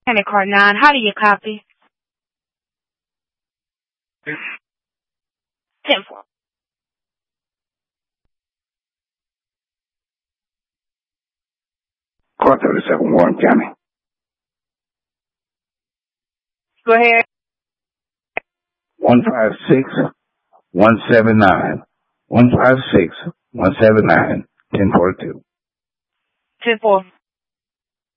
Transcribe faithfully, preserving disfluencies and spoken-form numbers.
County Card nine, how do you copy? ten four. Court thirty-seven, Warren County. Go ahead. one five six, one seven nine. one five six, one seven nine, ten forty-two. ten four.